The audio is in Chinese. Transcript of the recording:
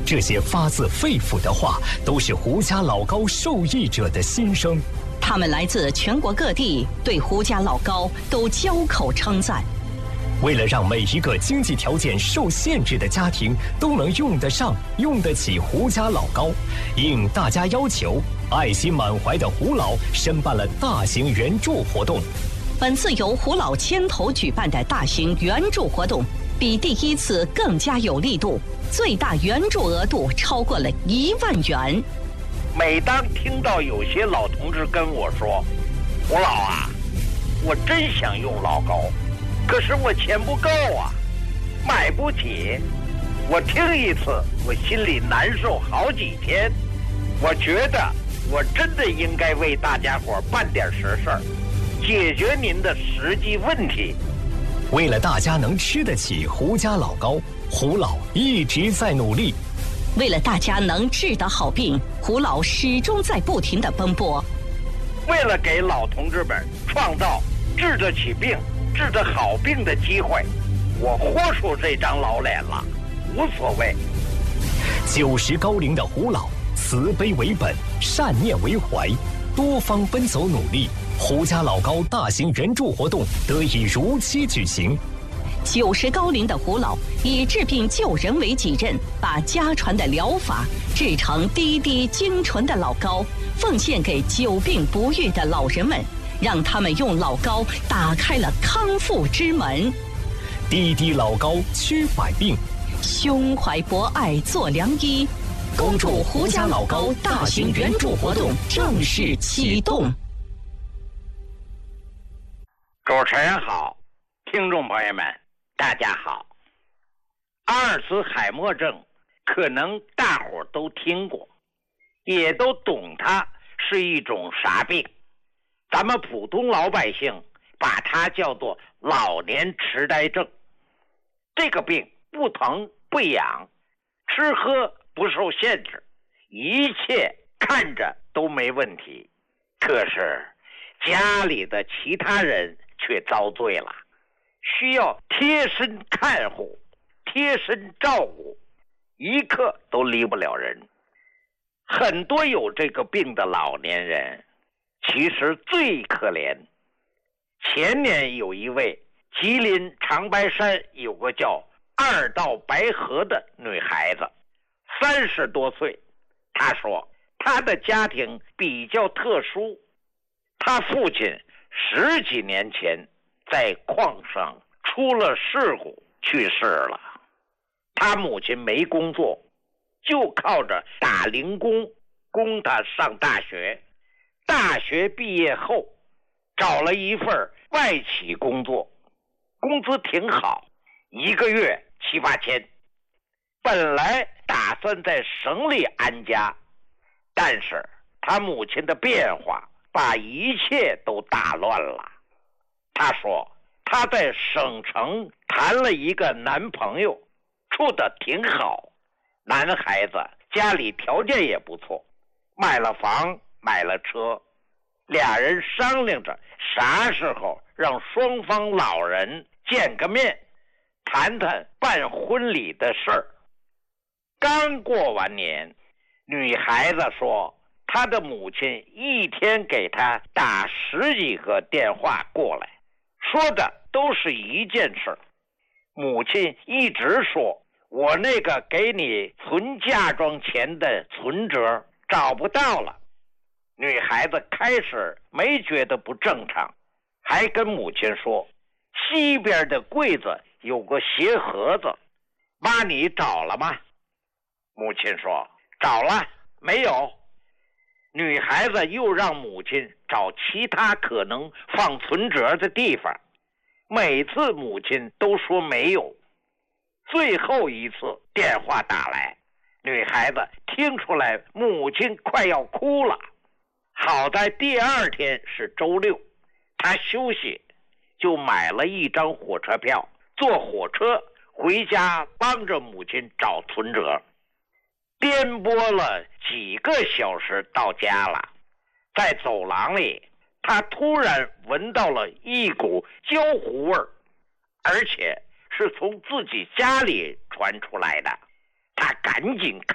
这些发自肺腑的话，都是胡家老高受益者的心声。 他们来自全国各地，对胡家老高都交口称赞。 为了让每一个经济条件受限制的家庭都能用得上、用得起胡家老高，应大家要求，爱心满怀的胡老申办了大型援助活动。 本次由胡老牵头举办的大型援助活动，比第一次更加有力度，最大援助额度超过了1万元。 每当听到有些老同志跟我说：“胡老啊，我真想用老高，可是我钱不够啊，买不起。”我听一次，我心里难受好几天。我觉得我真的应该为大家伙办点实事儿，解决您的实际问题。 为了大家能吃得起胡家老高，胡老一直在努力。 为了大家能治得好病，胡老始终在不停地奔波。 为了给老同志们创造治得起病、治得好病的机会，我豁出这张老脸了，无所谓。 90高龄的胡老，慈悲为本，善念为怀，多方奔走努力，胡家老高大型援助活动得以如期举行。 90高龄的胡老以治病救人为己任，把家传的疗法制成滴滴精纯的老高，奉献给久病不愈的老人们，让他们用老高打开了康复之门。 滴滴老高驱百病， 胸怀博爱做良医。恭祝胡家老高大型援助活动正式启动。 主持人好，听众朋友们大家好。阿尔茨海默症可能大伙都听过，也都懂它是一种啥病。咱们普通老百姓把它叫做老年痴呆症。这个病不疼不痒，吃喝不受限制，一切看着都没问题。可是家里的其他人却遭罪了，需要贴身看护、贴身照顾，一刻都离不了人。很多有这个病的老年人其实最可怜。前年有一位吉林长白山有个叫二道白河的女孩子，30多岁。她说她的家庭比较特殊，她父亲10几年前在矿上出了事故去世了，她母亲没工作，就靠着打零工供她上大学。大学毕业后找了一份外企工作，工资挺好，1个月7、8千。本来打算在省里安家，但是他母亲的变化把一切都打乱了。他说他在省城谈了一个男朋友，处得挺好，男孩子家里条件也不错，买了房买了车，俩人商量着啥时候让双方老人见个面，谈谈办婚礼的事儿。刚过完年，女孩子说她的母亲一天给她打10几个电话过来，说的都是一件事。母亲一直说我那个给你存嫁妆钱的存折找不到了。女孩子开始没觉得不正常，还跟母亲说西边的柜子有个鞋盒子，妈你找了吗？母亲说找了，没有。女孩子又让母亲找其他可能放存折的地方，每次母亲都说没有。最后一次电话打来，女孩子听出来母亲快要哭了。好在第2天是周六，她休息，就买了一张火车票，坐火车回家帮着母亲找存折。颠簸了几个小时到家了，在走廊里，他突然闻到了一股焦糊味儿，而且是从自己家里传出来的。他赶紧